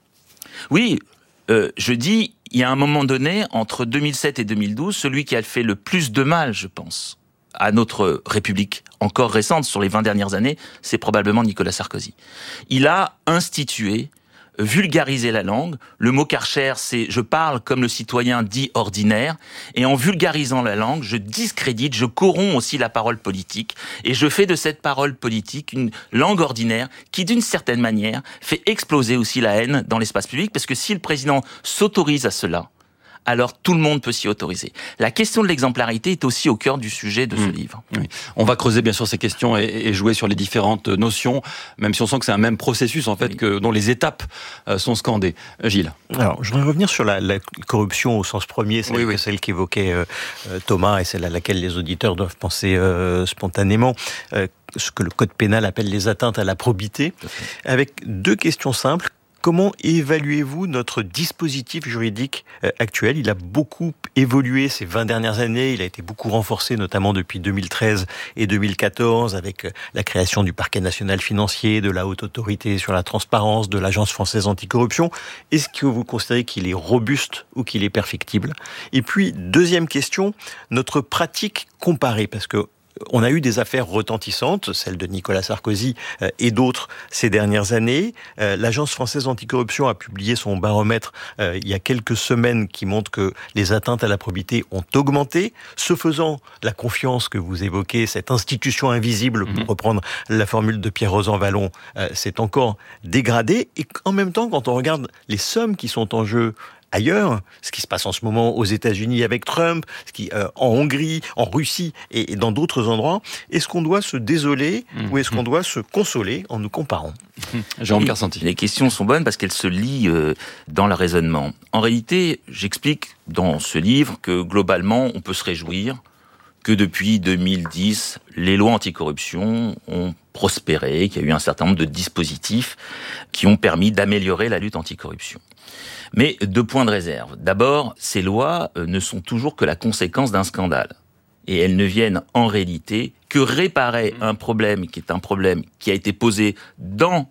Oui, je dis, il y a un moment donné, entre 2007 et 2012, celui qui a fait le plus de mal, je pense, à notre République encore récente, sur les 20 dernières années, c'est probablement Nicolas Sarkozy. Il a institué, vulgarisé la langue. Le mot Karcher, c'est « je parle comme le citoyen dit ordinaire ». Et en vulgarisant la langue, je discrédite, je corromps aussi la parole politique. Et je fais de cette parole politique une langue ordinaire qui, d'une certaine manière, fait exploser aussi la haine dans l'espace public. Parce que si le président s'autorise à cela, alors tout le monde peut s'y autoriser. La question de l'exemplarité est aussi au cœur du sujet de ce livre. Oui. On va creuser bien sûr ces questions et jouer sur les différentes notions, même si on sent que c'est un même processus en fait, dont les étapes sont scandées. Gilles. Alors, je voudrais revenir sur la corruption au sens premier, celle qu'évoquait Thomas et celle à laquelle les auditeurs doivent penser spontanément. Ce que le code pénal appelle les atteintes à la probité, avec 2 questions simples. Comment évaluez-vous notre dispositif juridique actuel ? Il a beaucoup évolué ces 20 dernières années, il a été beaucoup renforcé, notamment depuis 2013 et 2014, avec la création du parquet national financier, de la haute autorité sur la transparence, de l'agence française anticorruption. Est-ce que vous considérez qu'il est robuste ou qu'il est perfectible ? Et puis, 2e question, notre pratique comparée, parce que on a eu des affaires retentissantes, celle de Nicolas Sarkozy et d'autres ces dernières années. L'Agence française anticorruption a publié son baromètre il y a quelques semaines qui montre que les atteintes à la probité ont augmenté. Ce faisant, la confiance que vous évoquez, cette institution invisible, pour reprendre la formule de Pierre-Rosan Vallon, s'est encore dégradée. Et en même temps, quand on regarde les sommes qui sont en jeu ailleurs, ce qui se passe en ce moment aux États-Unis avec Trump, en Hongrie, en Russie et dans d'autres endroits, est-ce qu'on doit se désoler ou est-ce qu'on doit se consoler en nous comparant ? Jean-Pierre Santi. Les questions sont bonnes parce qu'elles se lient dans le raisonnement. En réalité, j'explique dans ce livre que globalement, on peut se réjouir que depuis 2010, les lois anticorruption ont prospéré, qu'il y a eu un certain nombre de dispositifs qui ont permis d'améliorer la lutte anticorruption. Mais 2 points de réserve. D'abord, ces lois ne sont toujours que la conséquence d'un scandale. Et elles ne viennent en réalité que réparer un problème qui est un problème qui a été posé dans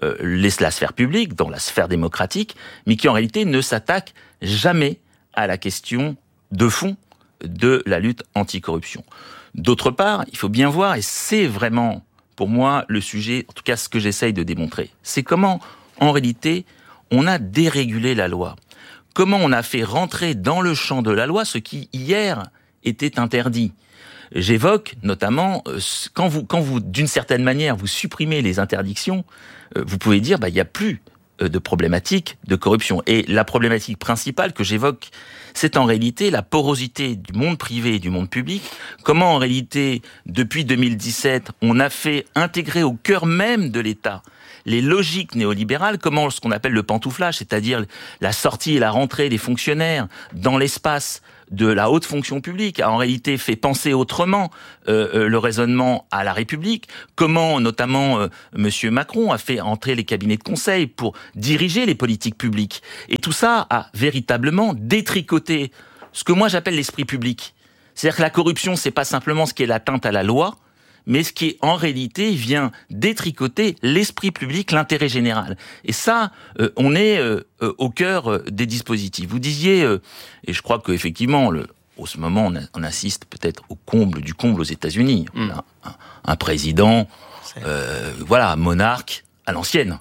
la sphère publique, dans la sphère démocratique, mais qui en réalité ne s'attaque jamais à la question de fond de la lutte anticorruption. D'autre part, il faut bien voir, et c'est vraiment pour moi le sujet, en tout cas ce que j'essaye de démontrer, c'est comment en réalité on a dérégulé la loi. Comment on a fait rentrer dans le champ de la loi ce qui, hier, était interdit. J'évoque notamment, quand vous, d'une certaine manière, vous supprimez les interdictions, vous pouvez dire, il n'y a plus de problématiques de corruption. Et la problématique principale que j'évoque, c'est en réalité la porosité du monde privé et du monde public. Comment en réalité, depuis 2017, on a fait intégrer au cœur même de l'État les logiques néolibérales, comment ce qu'on appelle le pantouflage, c'est-à-dire la sortie et la rentrée des fonctionnaires dans l'espace de la haute fonction publique, a en réalité fait penser autrement le raisonnement à la République, comment notamment Monsieur Macron a fait entrer les cabinets de conseil pour diriger les politiques publiques. Et tout ça a véritablement détricoté ce que moi j'appelle l'esprit public. C'est-à-dire que la corruption, c'est pas simplement ce qui est l'atteinte à la loi, mais ce qui, en réalité, vient détricoter l'esprit public, l'intérêt général. Et ça, on est au cœur des dispositifs. Vous disiez, et je crois qu'effectivement, au ce moment, on assiste peut-être au comble du comble aux États-Unis. Un président, monarque à l'ancienne.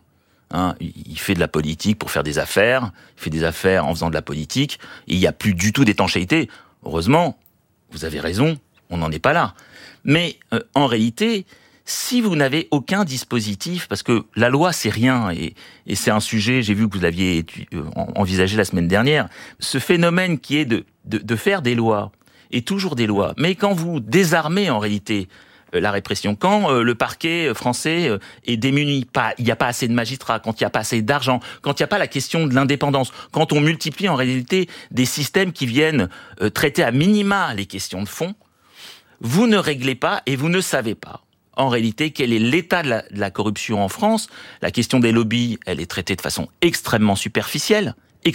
Il fait de la politique pour faire des affaires, il fait des affaires en faisant de la politique, et il n'y a plus du tout d'étanchéité. Heureusement, vous avez raison, on n'en est pas là. Mais en réalité, si vous n'avez aucun dispositif, parce que la loi c'est rien, et c'est un sujet, j'ai vu que vous l'aviez envisagé la semaine dernière, ce phénomène qui est de faire des lois, et toujours des lois, mais quand vous désarmez en réalité la répression, quand le parquet français est démuni, il n'y a pas assez de magistrats, quand il n'y a pas assez d'argent, quand il n'y a pas la question de l'indépendance, quand on multiplie en réalité des systèmes qui viennent traiter à minima les questions de fond, vous ne réglez pas et vous ne savez pas, en réalité, quel est l'état de la corruption en France. La question des lobbies, elle est traitée de façon extrêmement superficielle. Il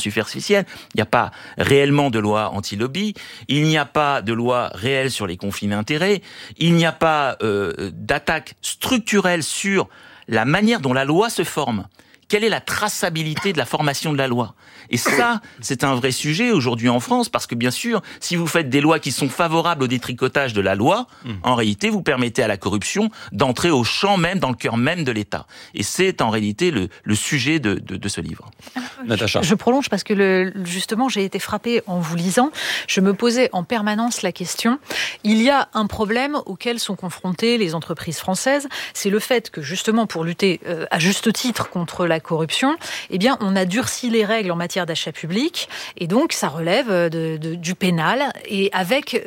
n'y a pas réellement de loi anti-lobby. Il n'y a pas de loi réelle sur les conflits d'intérêts. Il n'y a pas d'attaque structurelle sur la manière dont la loi se forme. Quelle est la traçabilité de la formation de la loi? Et ça, c'est un vrai sujet aujourd'hui en France, parce que bien sûr, si vous faites des lois qui sont favorables au détricotage de la loi, en réalité, vous permettez à la corruption d'entrer au champ même, dans le cœur même de l'État. Et c'est en réalité le sujet de ce livre. Natacha. Je prolonge parce que justement, j'ai été frappée en vous lisant. Je me posais en permanence la question. Il y a un problème auquel sont confrontées les entreprises françaises. C'est le fait que justement, pour lutter à juste titre contre la corruption, eh bien, on a durci les règles en matière d'achat public, et donc ça relève du pénal, et avec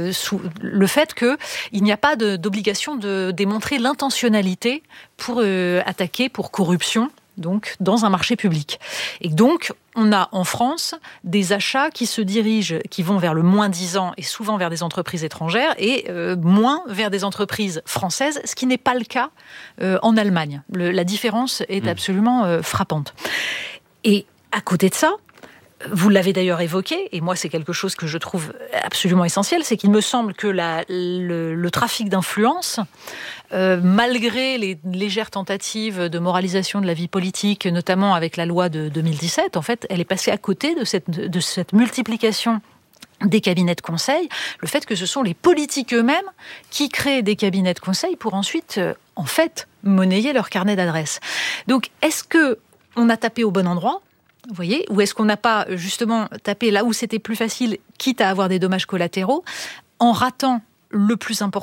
le fait qu'il n'y a pas d'obligation de démontrer l'intentionnalité pour attaquer pour corruption, donc dans un marché public. Et donc, on a en France des achats qui vont vers le moins 10 ans et souvent vers des entreprises étrangères et moins vers des entreprises françaises, ce qui n'est pas le cas en Allemagne. La différence est absolument frappante. Et à côté de ça, vous l'avez d'ailleurs évoqué, et moi c'est quelque chose que je trouve absolument essentiel, c'est qu'il me semble que le trafic d'influence, malgré les légères tentatives de moralisation de la vie politique, notamment avec la loi de 2017, en fait, elle est passée à côté de cette multiplication des cabinets de conseil, le fait que ce sont les politiques eux-mêmes qui créent des cabinets de conseil pour ensuite, en fait, monnayer leur carnet d'adresses. Donc, est-ce qu'on a tapé au bon endroit ? Vous voyez, ou est-ce qu'on n'a pas justement tapé là où c'était plus facile, quitte à avoir des dommages collatéraux, en ratant le plus important ?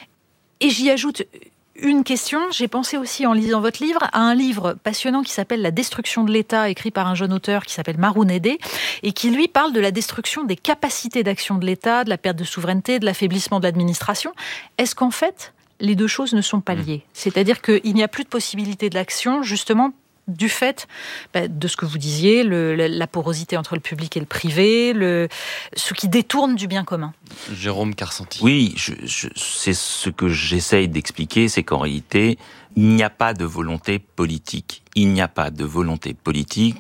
Et j'y ajoute une question. J'ai pensé aussi, en lisant votre livre, à un livre passionnant qui s'appelle « La destruction de l'État », écrit par un jeune auteur qui s'appelle Maroun Edé, et qui, lui, parle de la destruction des capacités d'action de l'État, de la perte de souveraineté, de l'affaiblissement de l'administration. Est-ce qu'en fait, les deux choses ne sont pas liées ? C'est-à-dire qu'il n'y a plus de possibilité de l'action, justement, du fait de ce que vous disiez, la porosité entre le public et le privé, ce qui détourne du bien commun. Jérôme Karsanti. Oui, c'est ce que j'essaye d'expliquer, c'est qu'en réalité, il n'y a pas de volonté politique. Il n'y a pas de volonté politique,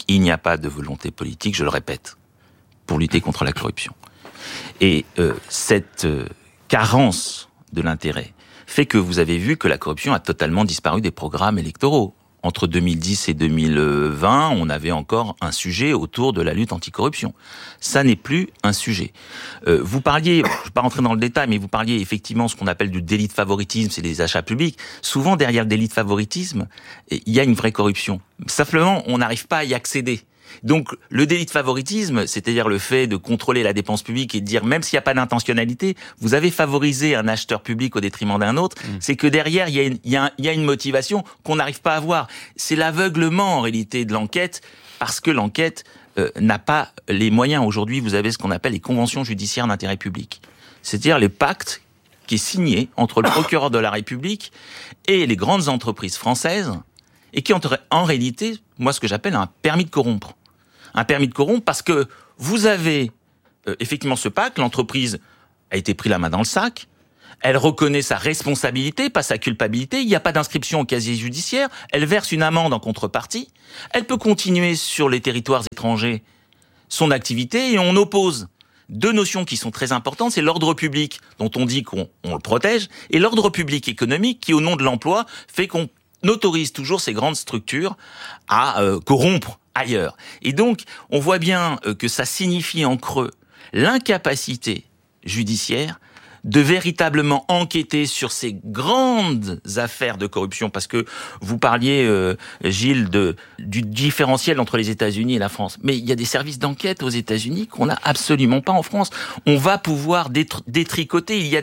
je le répète, pour lutter contre la corruption. Et cette carence de l'intérêt fait que vous avez vu que la corruption a totalement disparu des programmes électoraux. Entre 2010 et 2020, on avait encore un sujet autour de la lutte anticorruption. Ça n'est plus un sujet. Vous parliez, je ne vais pas rentrer dans le détail, mais vous parliez effectivement ce qu'on appelle du délit de favoritisme, c'est les achats publics. Souvent, derrière le délit de favoritisme, il y a une vraie corruption. Simplement, on n'arrive pas à y accéder. Donc, le délit de favoritisme, c'est-à-dire le fait de contrôler la dépense publique et de dire, même s'il n'y a pas d'intentionnalité, vous avez favorisé un acheteur public au détriment d'un autre, c'est que derrière, il y a une motivation qu'on n'arrive pas à voir. C'est l'aveuglement, en réalité, de l'enquête, parce que l'enquête n'a pas les moyens. Aujourd'hui, vous avez ce qu'on appelle les conventions judiciaires d'intérêt public. C'est-à-dire les pactes qui est signé entre le procureur de la République et les grandes entreprises françaises, et qui ont en réalité, moi, ce que j'appelle un permis de corrompre. Un permis de corrompre parce que vous avez effectivement ce pacte, l'entreprise a été pris la main dans le sac, elle reconnaît sa responsabilité, pas sa culpabilité, il n'y a pas d'inscription au casier judiciaire, elle verse une amende en contrepartie, elle peut continuer sur les territoires étrangers son activité et on oppose deux notions qui sont très importantes, c'est l'ordre public dont on dit qu'on le protège et l'ordre public économique qui, au nom de l'emploi, fait qu'on autorise toujours ces grandes structures à corrompre ailleurs. Et donc, on voit bien que ça signifie en creux l'incapacité judiciaire de véritablement enquêter sur ces grandes affaires de corruption, parce que vous parliez, Gilles, du différentiel entre les États-Unis et la France. Mais il y a des services d'enquête aux États-Unis qu'on n'a absolument pas en France. On va pouvoir détricoter. Il y a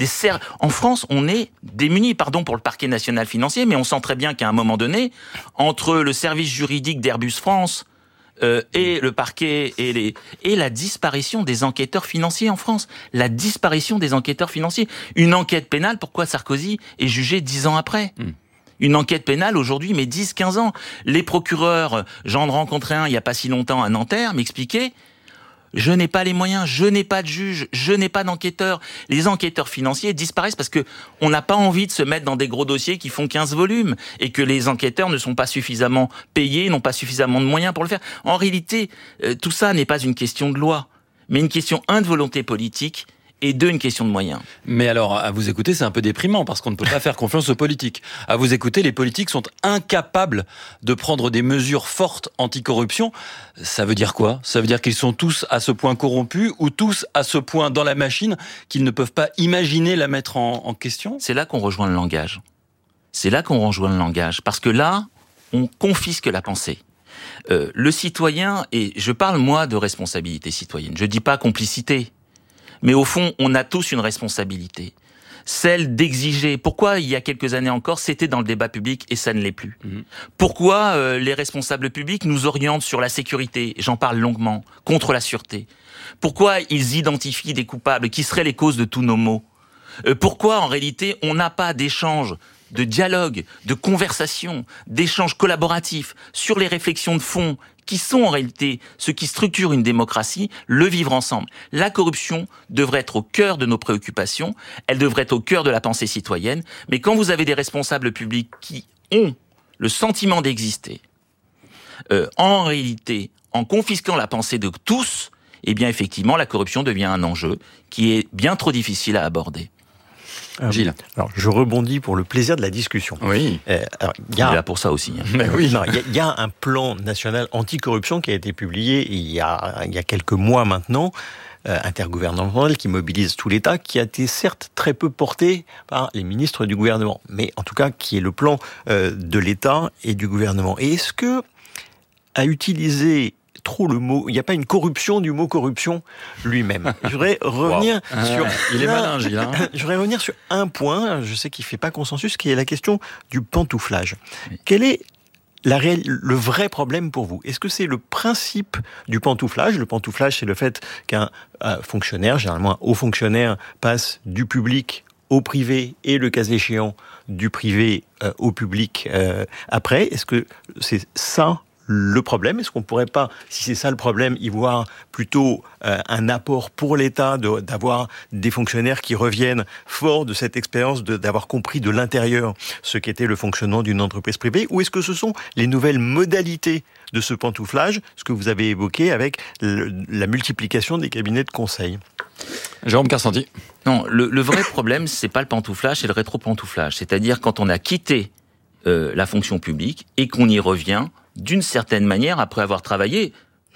en France, on est démunis, pardon pour le parquet national financier, mais on sent très bien qu'à un moment donné, entre le service juridique d'Airbus France et le parquet et la disparition des enquêteurs financiers en France. La disparition des enquêteurs financiers. Une enquête pénale, pourquoi Sarkozy est jugé 10 ans après ? Une enquête pénale aujourd'hui, mais 10-15 ans. Les procureurs, j'en rencontrais un il n'y a pas si longtemps à Nanterre, m'expliquait je n'ai pas les moyens, je n'ai pas de juge, je n'ai pas d'enquêteurs. Les enquêteurs financiers disparaissent parce que on n'a pas envie de se mettre dans des gros dossiers qui font 15 volumes et que les enquêteurs ne sont pas suffisamment payés, n'ont pas suffisamment de moyens pour le faire. En réalité, tout ça n'est pas une question de loi, mais une question, de volonté politique et une question de moyens. Mais alors, à vous écouter, c'est un peu déprimant parce qu'on ne peut pas faire confiance aux politiques. À vous écouter, les politiques sont incapables de prendre des mesures fortes anticorruption. Ça veut dire quoi ? Ça veut dire qu'ils sont tous à ce point corrompus ou tous à ce point dans la machine qu'ils ne peuvent pas imaginer la mettre en question ? C'est là qu'on rejoint le langage. Parce que là, on confisque la pensée. Le citoyen, et je parle moi de responsabilité citoyenne, je dis pas complicité, mais au fond, on a tous une responsabilité. Celle d'exiger. Pourquoi, il y a quelques années encore, c'était dans le débat public et ça ne l'est plus. Pourquoi les responsables publics nous orientent sur la sécurité, j'en parle longuement, contre la sûreté. Pourquoi ils identifient des coupables qui seraient les causes de tous nos maux. Pourquoi, en réalité, on n'a pas d'échange, de dialogue, de conversation, d'échange collaboratif sur les réflexions de fond qui sont en réalité ce qui structure une démocratie, le vivre ensemble. La corruption devrait être au cœur de nos préoccupations, elle devrait être au cœur de la pensée citoyenne, mais quand vous avez des responsables publics qui ont le sentiment d'exister, en réalité, en confisquant la pensée de tous, eh bien effectivement, la corruption devient un enjeu qui est bien trop difficile à aborder. Gilles. Alors, je rebondis pour le plaisir de la discussion. Oui. Alors, il y a là pour ça aussi. Mais oui. Non, il y a un plan national anticorruption qui a été publié il y a quelques mois maintenant, intergouvernemental, qui mobilise tout l'État, qui a été certes très peu porté par les ministres du gouvernement, mais en tout cas qui est le plan de l'État et du gouvernement. Et est-ce que à utiliser trop le mot, il n'y a pas une corruption du mot corruption lui-même. Je voudrais revenir sur... Il est malin, Gilles. Je voudrais revenir sur un point, je sais qu'il ne fait pas consensus, qui est la question du pantouflage. Quel est le vrai problème pour vous? Est-ce que c'est le principe du pantouflage? Le pantouflage, c'est le fait qu'un fonctionnaire, généralement un haut fonctionnaire, passe du public au privé et le cas échéant du privé au public après. Est-ce que c'est ça le problème? Est-ce qu'on ne pourrait pas, si c'est ça le problème, y voir plutôt un apport pour l'État d'avoir des fonctionnaires qui reviennent forts de cette expérience d'avoir compris de l'intérieur ce qu'était le fonctionnement d'une entreprise privée? Ou est-ce que ce sont les nouvelles modalités de ce pantouflage, ce que vous avez évoqué avec la multiplication des cabinets de conseil? Jérôme Carsenti. Non, le vrai problème, c'est pas le pantouflage, c'est le rétro-pantouflage. C'est-à-dire quand on a quitté la fonction publique et qu'on y revient d'une certaine manière après avoir travaillé,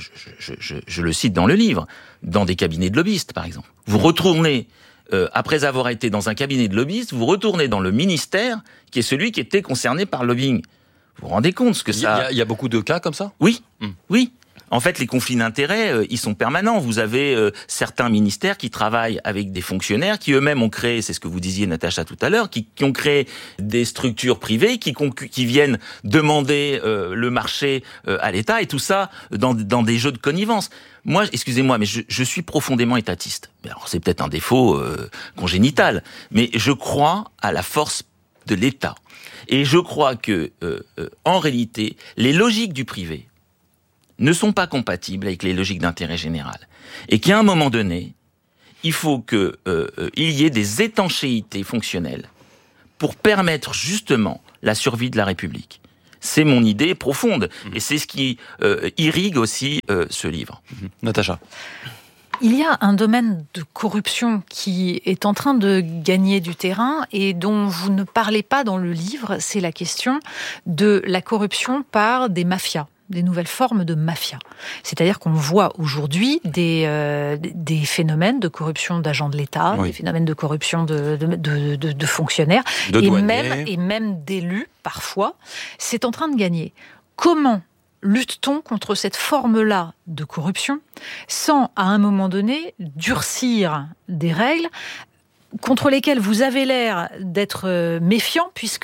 je le cite dans le livre, dans des cabinets de lobbyistes, par exemple. Vous retournez, après avoir été dans un cabinet de lobbyistes, vous retournez dans le ministère qui est celui qui était concerné par le lobbying. Vous vous rendez compte ce que ça... Il y a beaucoup de cas comme ça? Oui, oui. En fait, les conflits d'intérêts, ils sont permanents. Vous avez certains ministères qui travaillent avec des fonctionnaires qui eux-mêmes ont créé, c'est ce que vous disiez Natacha tout à l'heure, qui ont créé des structures privées qui viennent demander le marché à l'État, et tout ça dans des jeux de connivence. Moi, excusez-moi, mais je suis profondément étatiste. Alors c'est peut-être un défaut congénital, mais je crois à la force de l'État. Et je crois que, en réalité, les logiques du privé ne sont pas compatibles avec les logiques d'intérêt général. Et qu'à un moment donné, il faut qu'il y ait des étanchéités fonctionnelles pour permettre justement la survie de la République. C'est mon idée profonde, et c'est ce qui irrigue aussi ce livre. Natacha. Il y a un domaine de corruption qui est en train de gagner du terrain et dont vous ne parlez pas dans le livre, c'est la question de la corruption par des mafias, des nouvelles formes de mafia. C'est-à-dire qu'on voit aujourd'hui des phénomènes de corruption d'agents de l'État, des phénomènes de corruption de fonctionnaires, et même d'élus, parfois. C'est en train de gagner. Comment lutte-t-on contre cette forme-là de corruption sans, à un moment donné, durcir des règles contre lesquelles vous avez l'air d'être méfiant, puisque,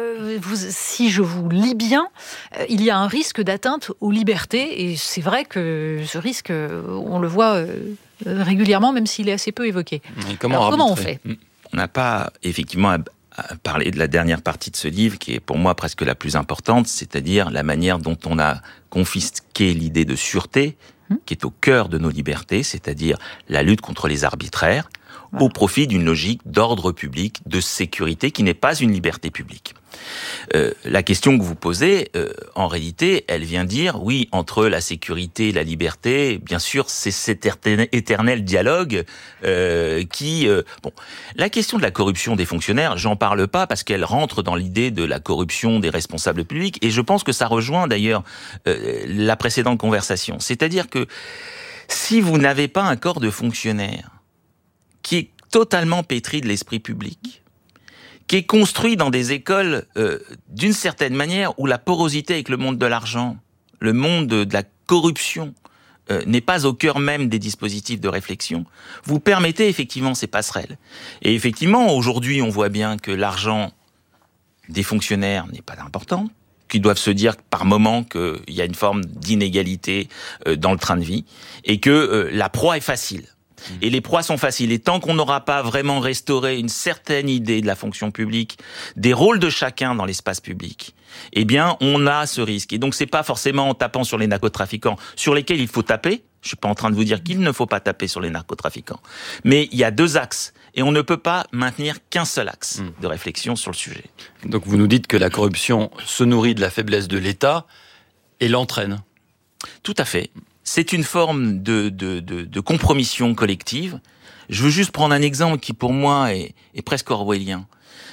si je vous lis bien, il y a un risque d'atteinte aux libertés, et c'est vrai que ce risque, on le voit régulièrement, même s'il est assez peu évoqué. Comment on fait ? On n'a pas, effectivement, à parler de la dernière partie de ce livre, qui est pour moi presque la plus importante, c'est-à-dire la manière dont on a confisqué l'idée de sûreté, qui est au cœur de nos libertés, c'est-à-dire la lutte contre les arbitraires, au profit d'une logique d'ordre public, de sécurité, qui n'est pas une liberté publique. La question que vous posez, en réalité, elle vient dire, oui, entre la sécurité et la liberté, bien sûr, c'est cet éternel dialogue qui... Bon, la question de la corruption des fonctionnaires, j'en parle pas parce qu'elle rentre dans l'idée de la corruption des responsables publics, et je pense que ça rejoint d'ailleurs la précédente conversation. C'est-à-dire que si vous n'avez pas un corps de fonctionnaires qui est totalement pétri de l'esprit public, qui est construit dans des écoles d'une certaine manière où la porosité avec le monde de l'argent, le monde de la corruption n'est pas au cœur même des dispositifs de réflexion, vous permettez effectivement ces passerelles. Et effectivement, aujourd'hui, on voit bien que l'argent des fonctionnaires n'est pas important, qu'ils doivent se dire par moment qu'il y a une forme d'inégalité dans le train de vie, et que la proie est facile. Et les proies sont faciles. Et tant qu'on n'aura pas vraiment restauré une certaine idée de la fonction publique, des rôles de chacun dans l'espace public, eh bien, on a ce risque. Et donc, c'est pas forcément en tapant sur les narcotrafiquants, sur lesquels il faut taper. Je suis pas en train de vous dire qu'il ne faut pas taper sur les narcotrafiquants. Mais il y a deux axes. Et on ne peut pas maintenir qu'un seul axe de réflexion sur le sujet. Donc, vous nous dites que la corruption se nourrit de la faiblesse de l'État et l'entraîne. Tout à fait. C'est une forme de compromission collective. Je veux juste prendre un exemple qui, pour moi, est presque orwellien.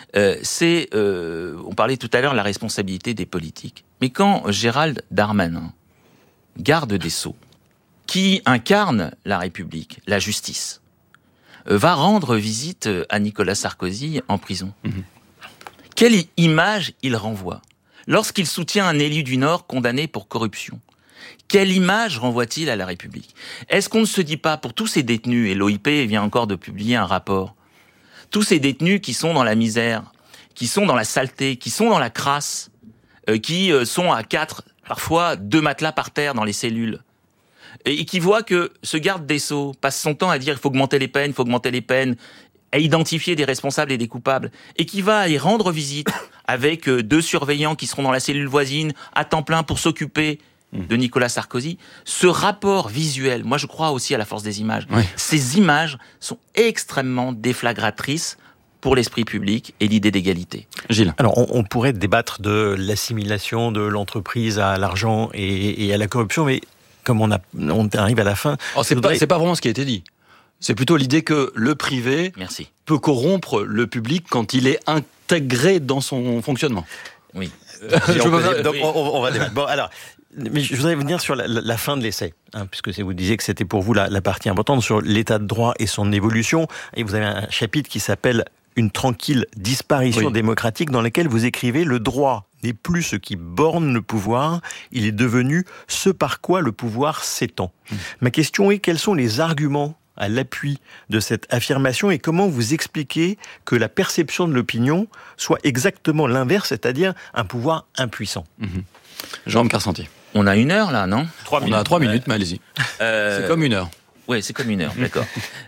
On parlait tout à l'heure de la responsabilité des politiques. Mais quand Gérald Darmanin, garde des Sceaux, qui incarne la République, la justice, va rendre visite à Nicolas Sarkozy en prison, quelle image il renvoie lorsqu'il soutient un élu du Nord condamné pour corruption? Quelle image renvoie-t-il à la République? Est-ce qu'on ne se dit pas, pour tous ces détenus, et l'OIP vient encore de publier un rapport, tous ces détenus qui sont dans la misère, qui sont dans la saleté, qui sont dans la crasse, qui sont à 4, parfois 2 matelas par terre dans les cellules, et qui voient que ce garde des Sceaux passe son temps à dire il faut augmenter les peines, à identifier des responsables et des coupables, et qui va y rendre visite avec 2 surveillants qui seront dans la cellule voisine à temps plein pour s'occuper de Nicolas Sarkozy, ce rapport visuel, moi je crois aussi à la force des images. Oui. Ces images sont extrêmement déflagratrices pour l'esprit public et l'idée d'égalité. Gilles. Alors on pourrait débattre de l'assimilation de l'entreprise à l'argent et à la corruption, mais comme on arrive à la fin... C'est pas vraiment ce qui a été dit. C'est plutôt l'idée que le privé peut corrompre le public quand il est intégré dans son fonctionnement. Oui. On va débattre. Bon, alors... Mais je voudrais venir sur la fin de l'essai, puisque vous disiez que c'était pour vous la partie importante sur l'état de droit et son évolution. Et vous avez un chapitre qui s'appelle « Une tranquille disparition démocratique » dans lequel vous écrivez « Le droit n'est plus ce qui borne le pouvoir, il est devenu ce par quoi le pouvoir s'étend. Ma question est, quels sont les arguments à l'appui de cette affirmation et comment vous expliquez que la perception de l'opinion soit exactement l'inverse, c'est-à-dire un pouvoir impuissant? Jérôme Carcentier. On a 1 heure là, non? 3 minutes. On a 3 minutes, mais allez-y. C'est comme 1 heure. Oui, c'est comme 1 heure, d'accord.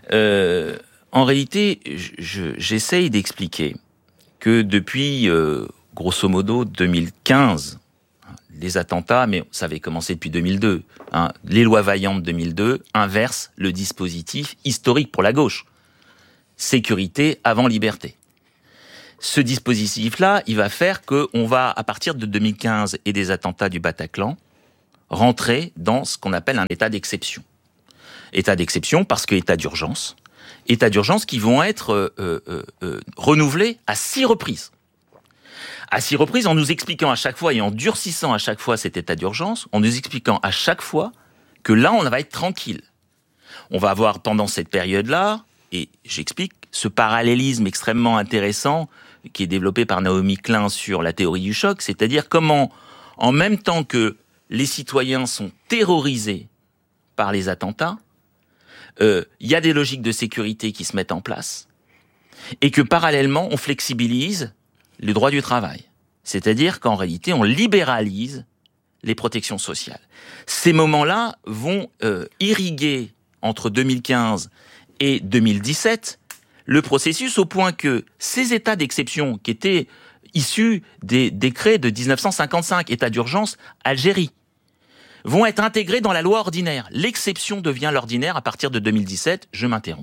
En réalité, j'essaye d'expliquer que depuis, grosso modo, 2015, les attentats, mais ça avait commencé depuis 2002, les lois Vaillant de 2002 inversent le dispositif historique pour la gauche. Sécurité avant liberté. Ce dispositif-là, il va faire qu'on va, à partir de 2015 et des attentats du Bataclan, rentrer dans ce qu'on appelle un état d'exception. État d'exception parce que état d'urgence qui vont être renouvelés à 6 reprises. À 6 reprises, en nous expliquant à chaque fois et en durcissant à chaque fois cet état d'urgence, en nous expliquant à chaque fois que là, on va être tranquille. On va avoir pendant cette période-là, et j'explique, ce parallélisme extrêmement intéressant qui est développé par Naomi Klein sur la théorie du choc, c'est-à-dire comment, en même temps que les citoyens sont terrorisés par les attentats, y a des logiques de sécurité qui se mettent en place, et que parallèlement, on flexibilise le droit du travail. C'est-à-dire qu'en réalité, on libéralise les protections sociales. Ces moments-là vont irriguer entre 2015 et 2017 le processus au point que ces états d'exception qui étaient issus des décrets de 1955, état d'urgence, Algérie, vont être intégrés dans la loi ordinaire. L'exception devient l'ordinaire à partir de 2017. Je m'interromps.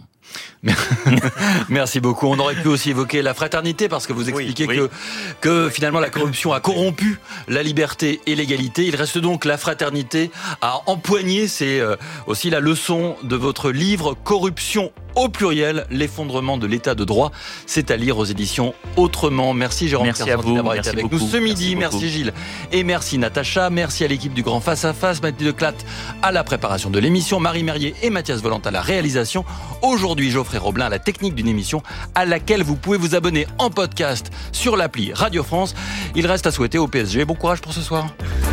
Merci beaucoup. On aurait pu aussi évoquer la fraternité parce que vous expliquez que finalement la corruption a corrompu la liberté et l'égalité. Il reste donc la fraternité à empoigner. C'est aussi la leçon de votre livre Corruption au pluriel, l'effondrement de l'état de droit. C'est à lire aux éditions Autrement. Merci Jérôme Carcentier d'avoir été avec nous ce midi. Merci Gilles et merci Natacha. Merci à l'équipe du Grand Face à Face, Mathilde Clatte à la préparation de l'émission, Marie Merrier et Mathias Volant à la réalisation. Aujourd'hui, Geoffrey Roblin à la technique d'une émission à laquelle vous pouvez vous abonner en podcast sur l'appli Radio France. Il reste à souhaiter au PSG bon courage pour ce soir.